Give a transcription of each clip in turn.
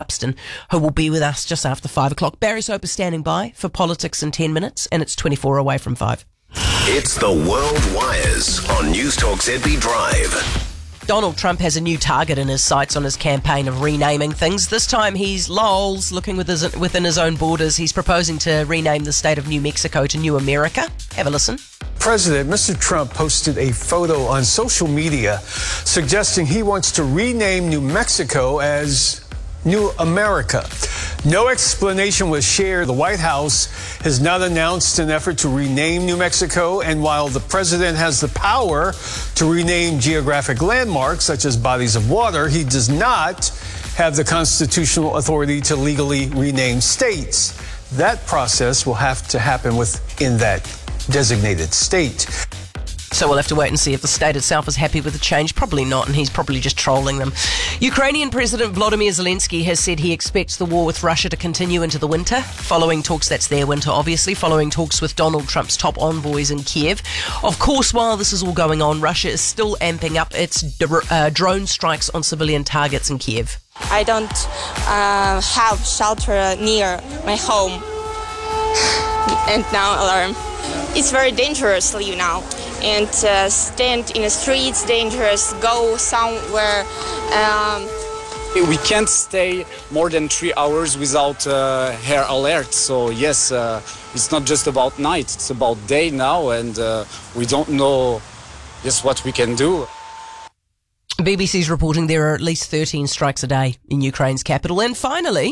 Clubston, who will be with us just after 5 o'clock. Barry Soper standing by for Politics in 10 minutes, and it's 24 away from 5. It's the World Wires on News Talk ZB Drive. Donald Trump has a new target in his sights on his campaign of renaming things. This time he's looking within his own borders. He's proposing to rename the state of New Mexico to New America. Have a listen. President Mr. Trump posted a photo on social media suggesting he wants to rename New Mexico as New America. No explanation was shared. The White House has not announced an effort to rename New Mexico, and while the president has the power to rename geographic landmarks such as bodies of water, he does not have the constitutional authority to legally rename states. That process will have to happen within that designated state. So we'll have to wait and see if the state itself is happy with the change. Probably not, and he's probably just trolling them. Ukrainian President Volodymyr Zelensky has said he expects the war with Russia to continue into the winter, following talks, that's their winter obviously, following talks with Donald Trump's top envoys in Kiev. Of course, while this is all going on, Russia is still amping up its drone strikes on civilian targets in Kiev. I don't have shelter near my home, and now alarm. It's very dangerous to leave now. And stand in the streets, dangerous, go somewhere. We can't stay more than 3 hours without hair alert. So yes, it's not just about night, it's about day now, and we don't know just what we can do. BBC's reporting there are at least 13 strikes a day in Ukraine's capital. And finally,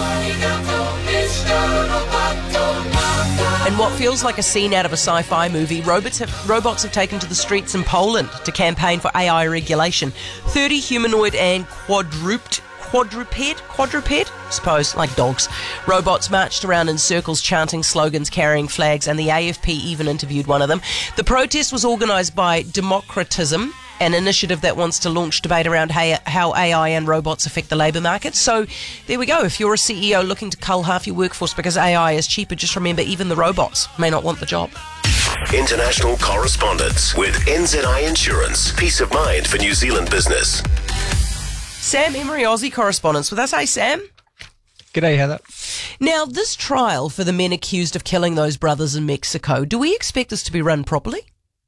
in what feels like a scene out of a sci-fi movie, robots have taken to the streets in Poland to campaign for AI regulation. 30 humanoid and quadruped, I suppose, like dogs. Robots marched around in circles chanting slogans, carrying flags, and the AFP even interviewed one of them. The protest was organised by Democratism, an initiative that wants to launch debate around how AI and robots affect the labour market. So there we go. If you're a CEO looking to cull half your workforce because AI is cheaper, just remember even the robots may not want the job. International correspondence with NZI Insurance. Peace of mind for New Zealand business. Sam Emery, Aussie correspondent with us. Hey, Sam. G'day, Heather. Now, this trial for the men accused of killing those brothers in Mexico, do we expect this to be run properly?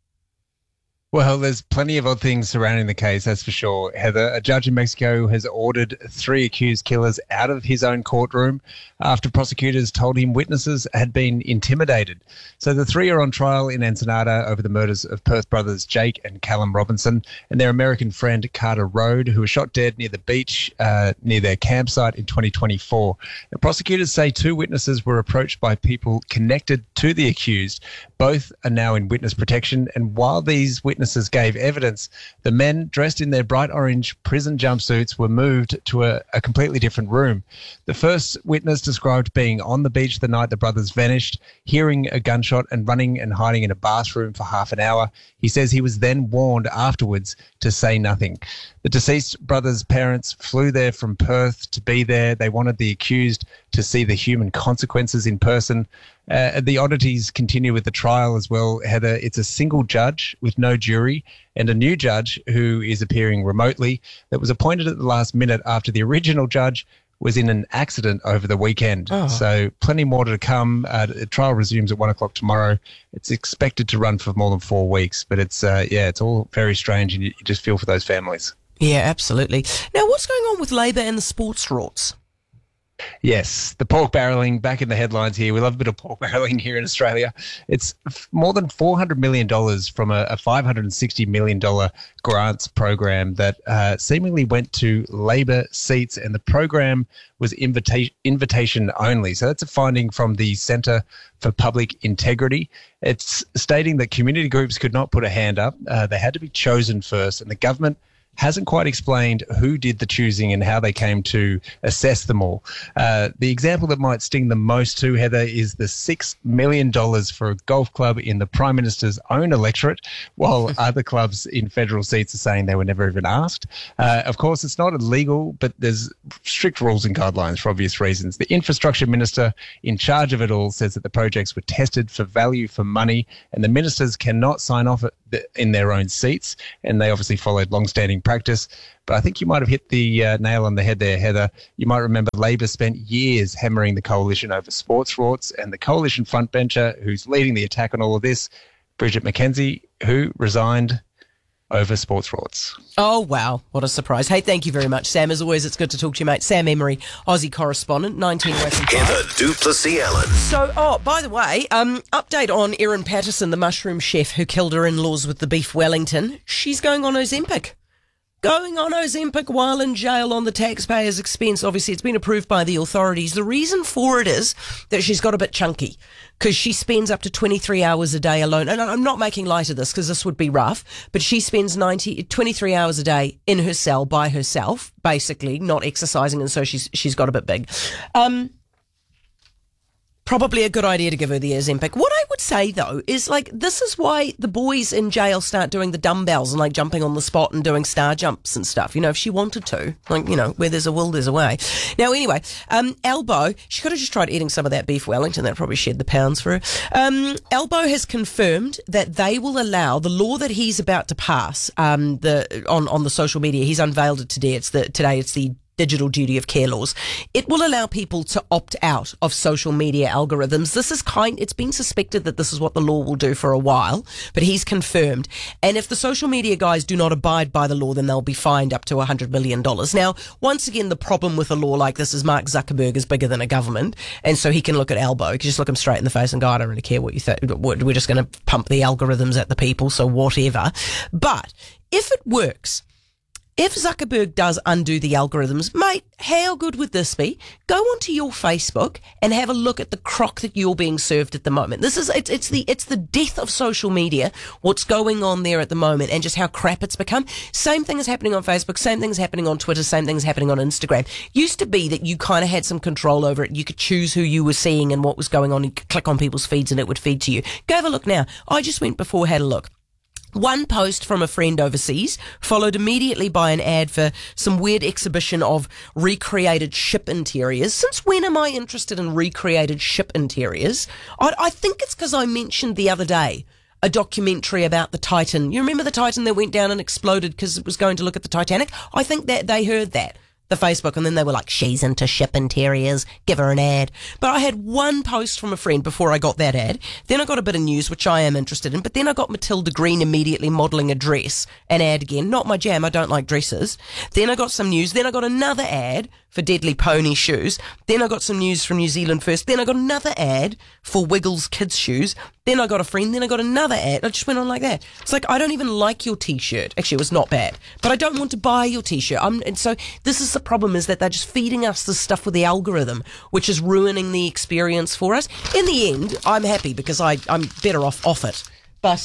Well, there's plenty of odd things surrounding the case, that's for sure, Heather. A judge in Mexico has ordered 3 accused killers out of his own courtroom after prosecutors told him witnesses had been intimidated. So the 3 are on trial in Ensenada over the murders of Perth brothers Jake and Callum Robinson and their American friend Carter Rode, who was shot dead near the beach near their campsite in 2024. The prosecutors say 2 witnesses were approached by people connected to the accused. Both are now in witness protection, and while these witnesses gave evidence, the men dressed in their bright orange prison jumpsuits were moved to a completely different room. The first witness described being on the beach the night the brothers vanished, hearing a gunshot and running and hiding in a bathroom for half an hour. He says he was then warned afterwards to say nothing. The deceased brothers' parents flew there from Perth to be there. They wanted the accused to see the human consequences in person. The oddities continue with the trial as well, Heather. It's a single judge with no jury and a new judge who is appearing remotely that was appointed at the last minute after the original judge was in an accident over the weekend. Oh. So plenty more to come. The trial resumes at 1 o'clock tomorrow. It's expected to run for more than 4 weeks, but it's all very strange, and you just feel for those families. Yeah, absolutely. Now, what's going on with Labour and the sports rorts? Yes, the pork barrelling back in the headlines here. We love a bit of pork barrelling here in Australia. It's more than $400 million from a $560 million grants program that seemingly went to Labor seats, and the program was invitation only. So that's a finding from the Centre for Public Integrity. It's stating that community groups could not put a hand up. They had to be chosen first, and the government hasn't quite explained who did the choosing and how they came to assess them all. The example that might sting the most too, Heather, is the $6 million for a golf club in the Prime Minister's own electorate, while other clubs in federal seats are saying they were never even asked. Of course, it's not illegal, but there's strict rules and guidelines for obvious reasons. The infrastructure minister in charge of it all says that the projects were tested for value for money, and the ministers cannot sign off in their own seats, and they obviously followed long-standing practice. But I think you might have hit the nail on the head there, Heather. You might remember Labor spent years hammering the coalition over sports rorts, and the coalition frontbencher who's leading the attack on all of this, Bridget McKenzie, who resigned over sports rorts. Oh, wow. What a surprise. Hey, thank you very much, Sam. As always, it's good to talk to you, mate. Sam Emery, Aussie correspondent, 19 Western Heather du Plessis-Allen. So, by the way, update on Erin Patterson, the mushroom chef who killed her in-laws with the beef Wellington. She's going on Ozempic. Going on Ozempic while in jail on the taxpayer's expense. Obviously, it's been approved by the authorities. The reason for it is that she's got a bit chunky because she spends up to 23 hours a day alone. And I'm not making light of this because this would be rough, but she spends 23 hours a day in her cell by herself, basically, not exercising, and so she's got a bit big. Probably a good idea to give her the Ozempic. What I would say, though, is this is why the boys in jail start doing the dumbbells and jumping on the spot and doing star jumps and stuff. If she wanted to, where there's a will, there's a way. Now, anyway, Albo, she could have just tried eating some of that beef Wellington. That probably shed the pounds for her. Albo has confirmed that they will allow the law that he's about to pass on the social media. He's unveiled it today. Today it's the digital duty of care laws. It will allow people to opt out of social media algorithms. It's been suspected that this is what the law will do for a while, but he's confirmed. And if the social media guys do not abide by the law, then they'll be fined up to $100 million. Now, once again, the problem with a law like this is Mark Zuckerberg is bigger than a government, and so he can look at Albo. He can just look him straight in the face and go, I don't really care what you think. We're just going to pump the algorithms at the people, so whatever. But if it works, if Zuckerberg does undo the algorithms, mate, how good would this be? Go onto your Facebook and have a look at the crock that you're being served at the moment. It's the death of social media, what's going on there at the moment, and just how crap it's become. Same thing is happening on Facebook, same thing is happening on Twitter, same thing is happening on Instagram. Used to be that you kind of had some control over it. You could choose who you were seeing and what was going on. You could click on people's feeds and it would feed to you. Go have a look now. I just went before, had a look. One post from a friend overseas, followed immediately by an ad for some weird exhibition of recreated ship interiors. Since when am I interested in recreated ship interiors? I think it's because I mentioned the other day a documentary about the Titan. You remember the Titan that went down and exploded because it was going to look at the Titanic? I think that they heard that. The Facebook, and then they were like, she's into ship interiors, give her an ad. But I had one post from a friend before I got that ad. Then I got a bit of news, which I am interested in, but then I got Matilda Green immediately modelling a dress, an ad again, not my jam, I don't like dresses. Then I got some news, then I got another ad for Deadly Pony shoes, then I got some news from New Zealand First, then I got another ad for Wiggles kids shoes, then I got a friend, then I got another ad. I just went on like that. It's like, I don't even like your t-shirt. Actually, it was not bad, but I don't want to buy your t-shirt. And so this is the problem, is that they're just feeding us this stuff with the algorithm, which is ruining the experience for us. In the end, I'm happy because I'm better off it. But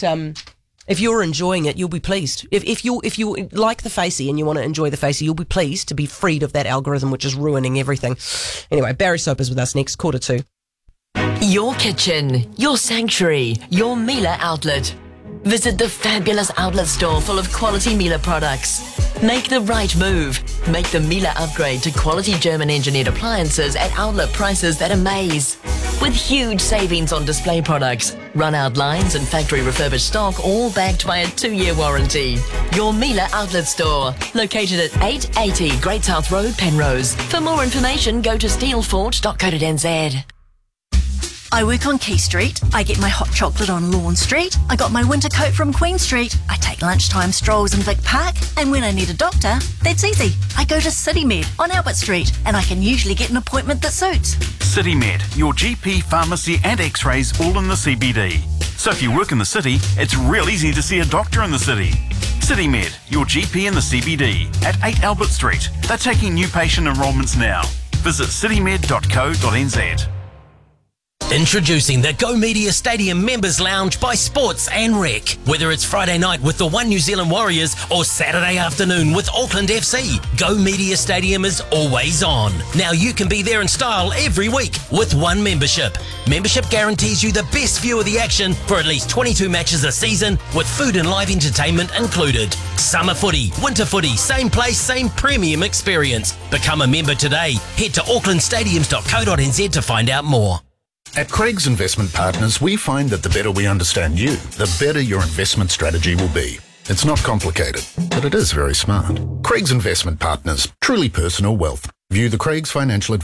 if you're enjoying it, you'll be pleased. If you like the Facey and you want to enjoy the Facey, you'll be pleased to be freed of that algorithm, which is ruining everything. Anyway, Barry Soper is with us next, 1:45. Your kitchen, your sanctuary, your Miele outlet. Visit the fabulous outlet store full of quality Miele products. Make the right move. Make the Miele upgrade to quality German-engineered appliances at outlet prices that amaze. With huge savings on display products, run-out lines and factory refurbished stock, all backed by a 2-year warranty. Your Miele outlet store, located at 880 Great South Road, Penrose. For more information, go to steelforge.co.nz. I work on Key Street. I get my hot chocolate on Lawn Street. I got my winter coat from Queen Street. I take lunchtime strolls in Vic Park. And when I need a doctor, that's easy. I go to CityMed on Albert Street, and I can usually get an appointment that suits. CityMed, your GP, pharmacy and x-rays all in the CBD. So if you work in the city, it's real easy to see a doctor in the city. CityMed, your GP in the CBD at 8 Albert Street. They're taking new patient enrolments now. Visit citymed.co.nz. Introducing the Go Media Stadium Members Lounge by Sports and Rec. Whether it's Friday night with the One New Zealand Warriors or Saturday afternoon with Auckland FC, Go Media Stadium is always on. Now you can be there in style every week with one membership. Membership guarantees you the best view of the action for at least 22 matches a season with food and live entertainment included. Summer footy, winter footy, same place, same premium experience. Become a member today. Head to aucklandstadiums.co.nz to find out more. At Craig's Investment Partners, we find that the better we understand you, the better your investment strategy will be. It's not complicated, but it is very smart. Craig's Investment Partners. Truly personal wealth. View the Craig's Financial Advice